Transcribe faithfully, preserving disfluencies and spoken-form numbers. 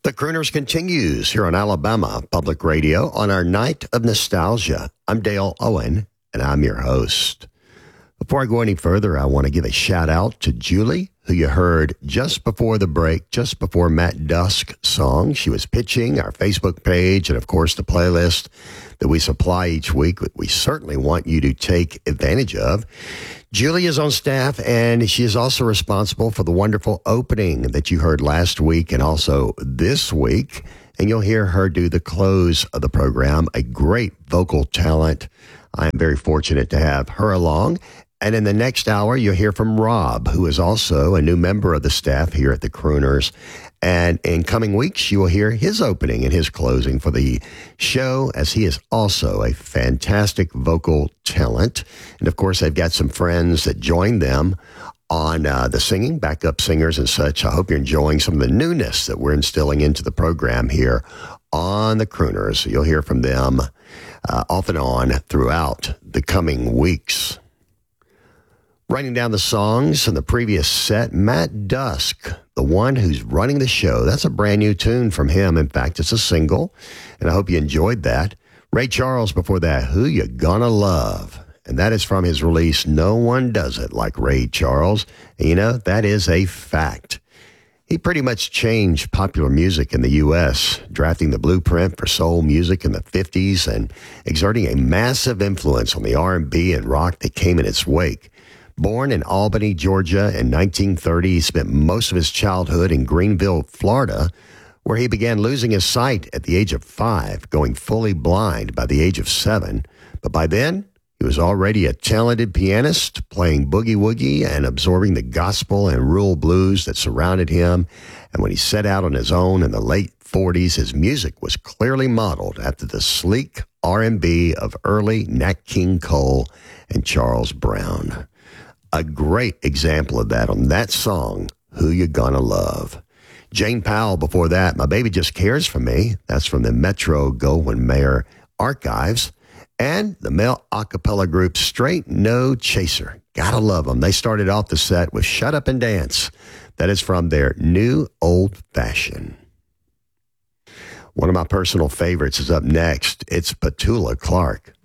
The Crooners continues here on Alabama Public Radio on our Night of Nostalgia. I'm Dale Owen, and I'm your host. Before I go any further, I want to give a shout out to Julie, who you heard just before the break, just before Matt Dusk's song. She was pitching our Facebook page and, of course, the playlist that we supply each week that we certainly want you to take advantage of. Julie is on staff, and she is also responsible for the wonderful opening that you heard last week and also this week. And you'll hear her do the close of the program, a great vocal talent. I am very fortunate to have her along. And in the next hour, you'll hear from Rob, who is also a new member of the staff here at the Crooners. And in coming weeks, you will hear his opening and his closing for the show, as he is also a fantastic vocal talent. And of course, they've got some friends that join them on uh, the singing, backup singers and such. I hope you're enjoying some of the newness that we're instilling into the program here on the Crooners. You'll hear from them uh, off and on throughout the coming weeks. Writing down the songs in the previous set, Matt Dusk, the one who's running the show. That's a brand new tune from him. In fact, it's a single, and I hope you enjoyed that. Ray Charles before that, Who You Gonna Love? And that is from his release, No One Does It Like Ray Charles. And you know, that is a fact. He pretty much changed popular music in the U S, drafting the blueprint for soul music in the fifties and exerting a massive influence on the R and B and rock that came in its wake. Born in Albany, Georgia in nineteen thirty, he spent most of his childhood in Greenville, Florida, where he began losing his sight at the age of five, going fully blind by the age of seven. But by then, he was already a talented pianist, playing boogie-woogie and absorbing the gospel and rural blues that surrounded him. And when he set out on his own in the late forties, his music was clearly modeled after the sleek R and B of early Nat King Cole and Charles Brown. A great example of that on that song, Who You Gonna Love? Jane Powell before that, My Baby Just Cares for Me. That's from the Metro-Goldwyn-Mayer archives. And the male a cappella group Straight No Chaser. Gotta love them. They started off the set with Shut Up and Dance. That is from their New Old Fashioned. One of my personal favorites is up next. It's Petula Clark.